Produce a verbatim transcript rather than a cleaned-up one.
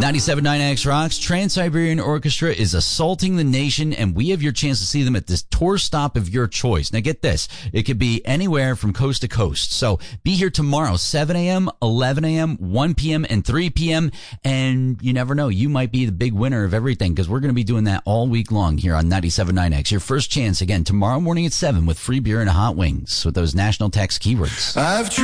ninety-seven point nine X Rocks, Trans-Siberian Orchestra is assaulting the nation, and we have your chance to see them at this tour stop of your choice. Now get this, it could be anywhere from coast to coast. So be here tomorrow, seven a.m., eleven a.m., one p.m., and three p.m., and you never know, you might be the big winner of everything, because we're going to be doing that all week long here on ninety-seven point nine X. Your first chance, again, tomorrow morning at seven with free beer and hot wings with those national text keywords. I've